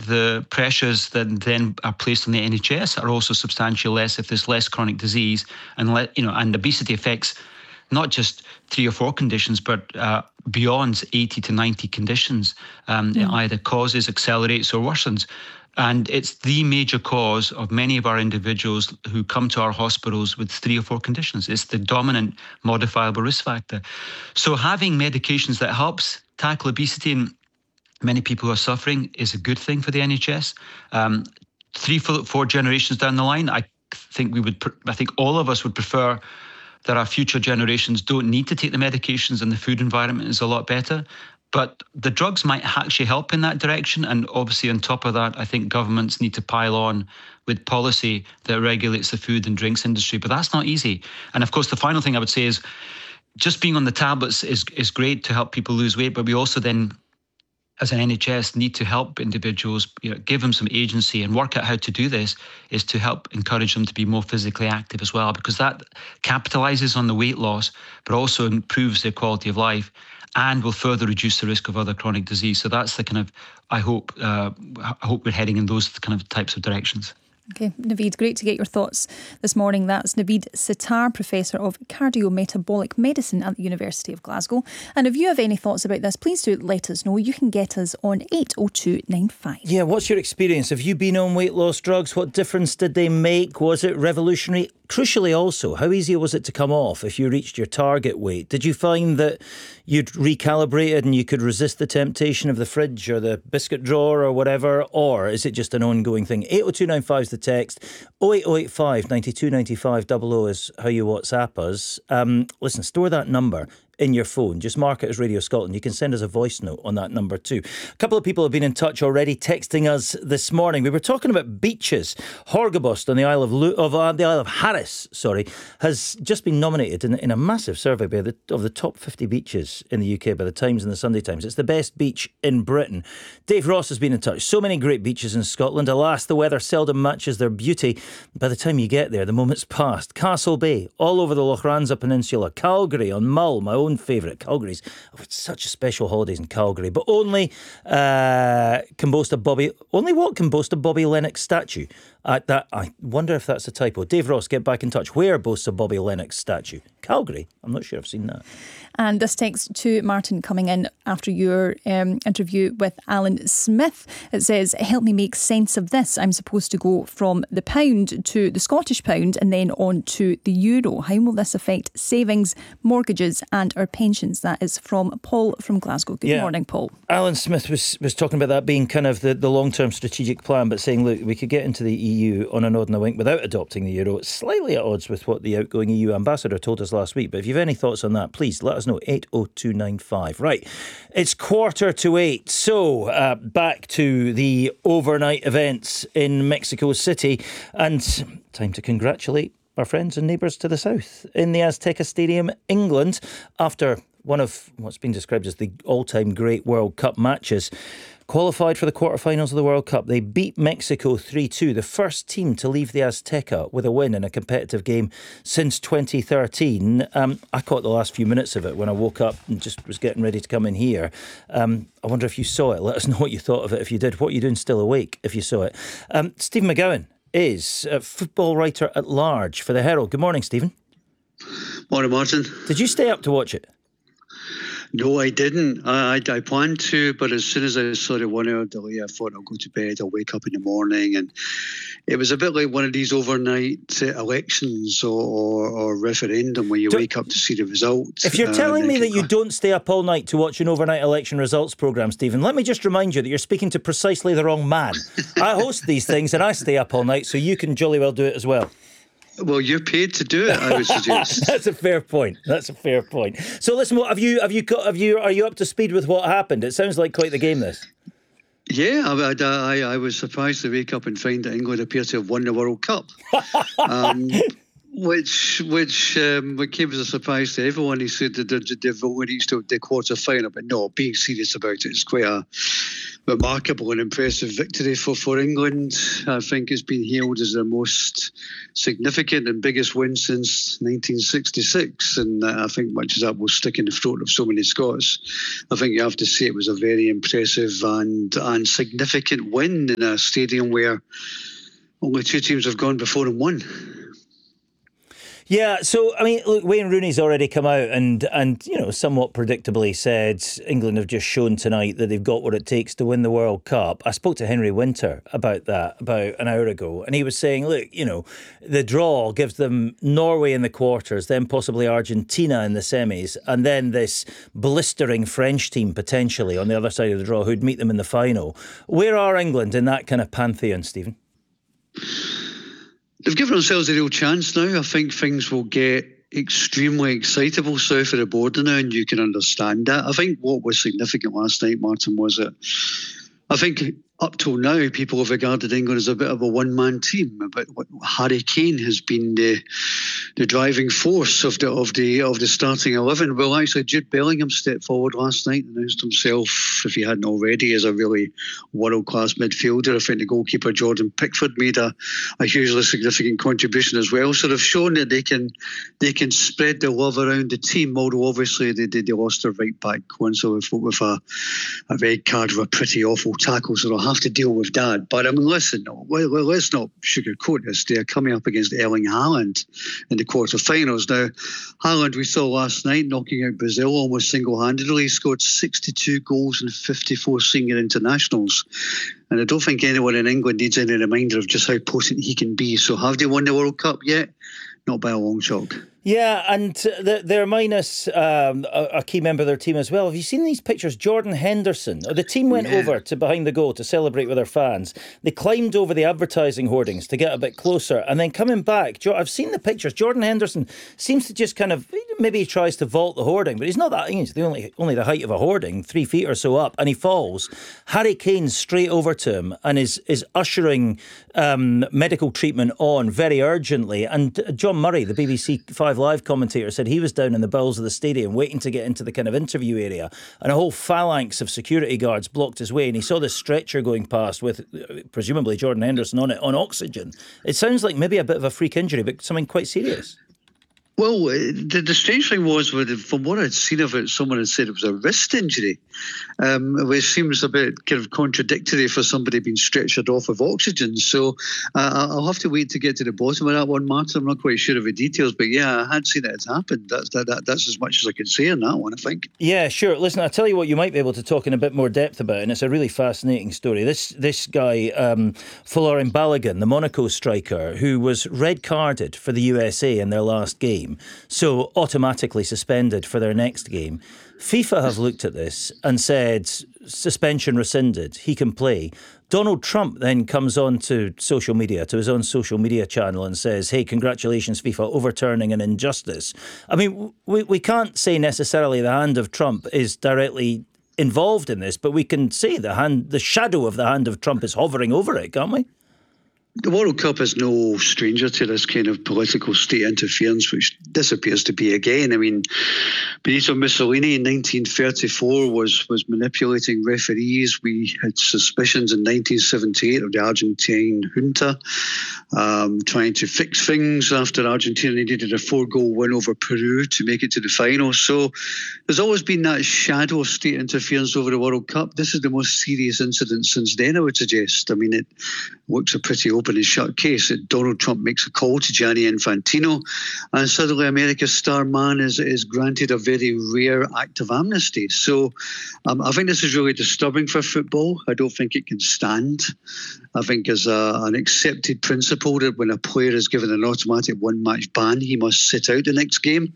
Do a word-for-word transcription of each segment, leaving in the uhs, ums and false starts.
the pressures that then are placed on the N H S are also substantially less if there's less chronic disease, and let, you know, and obesity affects not just three or four conditions, but uh, beyond eighty to ninety conditions. Um, mm. It either causes, accelerates, or worsens. And it's the major cause of many of our individuals who come to our hospitals with three or four conditions. It's the dominant modifiable risk factor. So having medications that helps tackle obesity in many people who are suffering is a good thing for the N H S. Um, three, four generations down the line, I think we would. I think all of us would prefer that our future generations don't need to take the medications and the food environment is a lot better. But the drugs might actually help in that direction. And obviously, on top of that, I think governments need to pile on with policy that regulates the food and drinks industry. But that's not easy. And of course, the final thing I would say is just being on the tablets is, is great to help people lose weight. But we also then, as an N H S, need to help individuals, you know, give them some agency and work out how to do this, is to help encourage them to be more physically active as well, because that capitalises on the weight loss, but also improves their quality of life and will further reduce the risk of other chronic disease. So that's the kind of, I hope, uh, I hope we're heading in those kind of types of directions. Okay, Naveed, great to get your thoughts this morning. That's Naveed Sattar, Professor of Cardiometabolic Medicine at the University of Glasgow. And if you have any thoughts about this, please do let us know. You can get us on eight oh two nine five. Yeah, what's your experience? Have you been on weight loss drugs? What difference did they make? Was it revolutionary? Crucially also, how easy was it to come off if you reached your target weight? Did you find that you'd recalibrated and you could resist the temptation of the fridge or the biscuit drawer or whatever? Or is it just an ongoing thing? eight oh two nine five is the text. oh eight oh eight five nine two nine five double oh is how you WhatsApp us. Um, listen, store that number in your phone. Just mark it as Radio Scotland. You can send us a voice note on that number too. A couple of people have been in touch already, texting us this morning. We were talking about beaches. Horgabost on the Isle of Lu- of uh, the Isle of Harris, sorry, has just been nominated in, in a massive survey by the, of the top fifty beaches in the U K by the Times and the Sunday Times. It's the best beach in Britain. Dave Ross has been in touch. So many great beaches in Scotland. Alas, the weather seldom matches their beauty. By the time you get there, the moment's past. Castle Bay, all over the Lochranza Peninsula. Calgary on Mull, my own favourite. Calgary's oh, it's such a special holidays in Calgary, but only uh, can boast a Bobby. Only what can boast a Bobby Lennox statue? Uh, that I wonder if that's a typo. Dave Ross, get back in touch. Where boasts a Bobby Lennox statue? Calgary. I'm not sure I've seen that. And this text to Martin coming in after your um, interview with Alan Smith. It says, help me make sense of this. I'm supposed to go from the pound to the Scottish pound and then on to the euro. How will this affect savings, mortgages and our pensions? That is from Paul from Glasgow. Good yeah. morning, Paul. Alan Smith was, was talking about that being kind of the, the long-term strategic plan, but saying, look, we could get into the E U on a nod and a wink without adopting the euro. It's slightly at odds with what the outgoing E U ambassador told us last week. But if you have any thoughts on that, please let us know. eight oh two nine five. Right, it's quarter to eight. So uh, back to the overnight events in Mexico City, and time to congratulate our friends and neighbours to the south in the Azteca Stadium, England, after one of what's been described as the all-time great World Cup matches. Qualified for the quarterfinals of the World Cup. They beat Mexico three two, the first team to leave the Azteca with a win in a competitive game since twenty thirteen. Um, I caught the last few minutes of it when I woke up and just was getting ready to come in here. Um, I wonder if you saw it. Let us know what you thought of it if you did. What are you doing still awake if you saw it? Um, Stephen McGowan is a football writer at large for the Herald. Good morning, Stephen. Morning, Martin. Did you stay up to watch it? No, I didn't. I, I, I planned to, but as soon as I saw the one hour delay, I thought I'll go to bed, I'll wake up in the morning. And it was a bit like one of these overnight uh, elections or, or, or referendum where you don't, wake up to see the results. If you're telling uh, me that you don't stay up all night to watch an overnight election results programme, Stephen, let me just remind you that you're speaking to precisely the wrong man. I host these things and I stay up all night, so you can jolly well do it as well. Well, you're paid to do it, I would suggest. That's a fair point. That's a fair point. So listen, what have you have you got, have you are you up to speed with what happened? It sounds like quite the game, this. Yeah, I, I, I was surprised to wake up and find that England appear to have won the World Cup. um, Which, which, um, what came as a surprise to everyone. He said that they've only reached the quarter final, but no, being serious about it, it's quite a remarkable and impressive victory for, for England. I think it's been hailed as their most significant and biggest win since nineteen sixty-six, and uh, I think much of that will stick in the throat of so many Scots. I think you have to say it was a very impressive and and significant win in a stadium where only two teams have gone before and won. Yeah, so, I mean, look, Wayne Rooney's already come out and, and, you know, somewhat predictably said England have just shown tonight that they've got what it takes to win the World Cup. I spoke to Henry Winter about that about an hour ago, and he was saying, look, you know, the draw gives them Norway in the quarters, then possibly Argentina in the semis, and then this blistering French team potentially on the other side of the draw who'd meet them in the final. Where are England in that kind of pantheon, Stephen? They've given themselves a real chance now. I think things will get extremely excitable south of the border now, and you can understand that. I think what was significant last night, Martin, was that I think up till now, people have regarded England as a bit of a one-man team. But Harry Kane has been the the driving force of the of the of the starting eleven. Well, actually, Jude Bellingham stepped forward last night and announced himself, if he hadn't already, as a really world-class midfielder. I think the goalkeeper Jordan Pickford made a, a hugely significant contribution as well. So they've shown that they can they can spread the love around the team. Although obviously they they, they lost their right back once with with a, a red card for a pretty awful tackle. So they'll have to deal with that. But I mean, listen, no, let's not sugarcoat this. They are coming up against Erling Haaland in the quarterfinals. Now, Haaland, we saw last night knocking out Brazil almost single-handedly. He scored sixty-two goals and fifty-four senior internationals. And I don't think anyone in England needs any reminder of just how potent he can be. So have they won the World Cup yet? Not by a long shot. Yeah, and they're minus um, a key member of their team as well. Have you seen these pictures? Jordan Henderson. The team went yeah. over to behind the goal to celebrate with their fans. They climbed over the advertising hoardings to get a bit closer, and then coming back, I've seen the pictures. Jordan Henderson seems to just kind of, maybe he tries to vault the hoarding, but he's not that, he's the only, only the height of a hoarding, three feet or so up, and he falls. Harry Kane's straight over to him and is, is ushering um, medical treatment on very urgently. And John Murray, the B B C Five Live commentator, said he was down in the bowels of the stadium waiting to get into the kind of interview area, and a whole phalanx of security guards blocked his way, and he saw this stretcher going past with presumably Jordan Henderson on it on oxygen. It sounds like maybe a bit of a freak injury, but something quite serious. Well, the, the strange thing was, from what I'd seen of it, someone had said it was a wrist injury, um, which seems a bit kind of contradictory for somebody being stretchered off of oxygen. So uh, I'll have to wait to get to the bottom of that one, Martin. I'm not quite sure of the details, but yeah, I had seen it had happened. That's that, that, that's as much as I can say on that one, I think. Yeah, sure. Listen, I'll tell you what you might be able to talk in a bit more depth about, and it's a really fascinating story. This this guy, um, Folarin Balogun, the Monaco striker, who was red carded for the U S A in their last game, so automatically suspended for their next game. FIFA have looked at this and said suspension rescinded, he can play. Donald Trump then comes on to social media, to his own social media channel, and says, hey, congratulations, FIFA, overturning an injustice. I mean, we, we can't say necessarily the hand of Trump is directly involved in this, but we can say the hand, the shadow of the hand of Trump is hovering over it, can't we? The World Cup is no stranger to this kind of political state interference, which this appears to be again. I mean, Benito Mussolini in nineteen thirty-four was, was manipulating referees. We had suspicions in nineteen seventy-eight of the Argentine junta um, trying to fix things after Argentina needed a four-goal win over Peru to make it to the final. So there's always been that shadow of state interference over the World Cup. This is the most serious incident since then, I would suggest. I mean, it looks a pretty open and shut case that Donald Trump makes a call to Gianni Infantino, and suddenly America's star man is, is granted a very rare act of amnesty. So um, I think this is really disturbing for football. I don't think it can stand. I think as a, an accepted principle that when a player is given an automatic one-match ban, he must sit out the next game.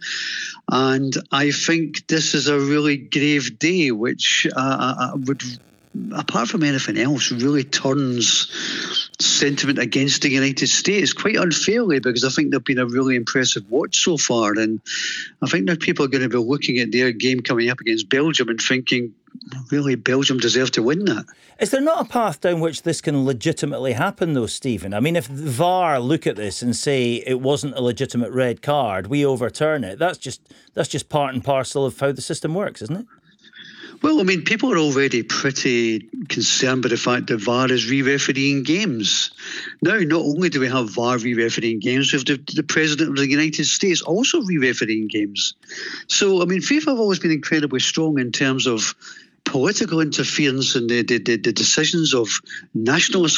And I think this is a really grave day, which uh, I would, apart from anything else, really turns sentiment against the United States quite unfairly, because I think they've been a really impressive watch so far. And I think that people are going to be looking at their game coming up against Belgium and thinking, really Belgium deserved to win that. Is there not a path down which this can legitimately happen, though, Stephen? I mean, if the V A R look at this and say it wasn't a legitimate red card, we overturn it. That's just that's just part and parcel of how the system works, isn't it? Well, I mean, people are already pretty concerned by the fact that V A R is re-refereeing games. Now, not only do we have V A R re-refereeing games, we have the, the President of the United States also re-refereeing games. So, I mean, FIFA have always been incredibly strong in terms of political interference in the, the, the, the decisions of national